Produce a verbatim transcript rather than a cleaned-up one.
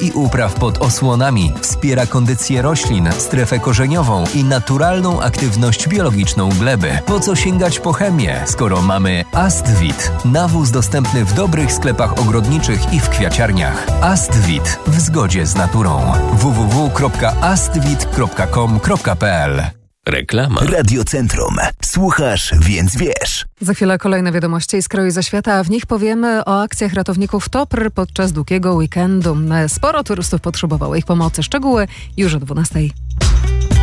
i upraw pod osłonami. Wspiera kondycję roślin, strefę korzeniową i naturalną aktywność biologiczną gleby. Po co sięgać po chemię, skoro mamy Astvit? Nawóz dostępny w dobrych sklepach ogrodniczych i w kwiaciarniach. Astvit w zgodzie z naturą. w w w kropka astvit kropka com kropka p l. Reklama. Radiocentrum. Słuchasz, więc wiesz. Za chwilę kolejne wiadomości z kraju i ze świata, a w nich powiemy o akcjach ratowników T O P R podczas długiego weekendu. Sporo turystów potrzebowało ich pomocy. Szczegóły już o dwunastej.